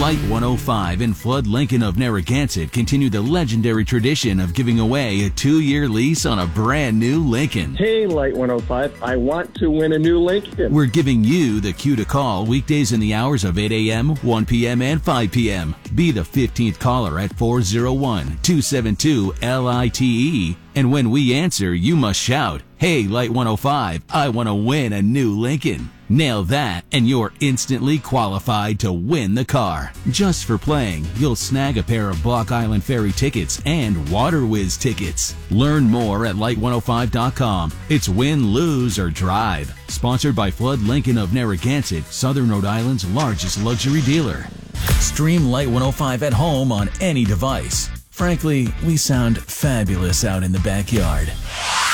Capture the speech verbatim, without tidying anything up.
Light one oh five and Flood Lincoln of Narragansett continue the legendary tradition of giving away a two-year lease on a brand new Lincoln. Hey, Light one oh five, I want to win a new Lincoln. We're giving you the cue to call weekdays in the hours of eight a m, one p m, and five p m Be the fifteenth caller at four oh one, two seven two, L I T E. And when we answer, you must shout, "Hey, Light one oh five, I want to win a new Lincoln." Nail that, and you're instantly qualified to win the car. Just for playing, you'll snag a pair of Block Island Ferry tickets and Water Whiz tickets. Learn more at light one oh five dot com. It's win, lose, or drive. Sponsored by Flood Lincoln of Narragansett, Southern Rhode Island's largest luxury dealer. Stream Light one oh five at home on any device. Frankly, we sound fabulous out in the backyard.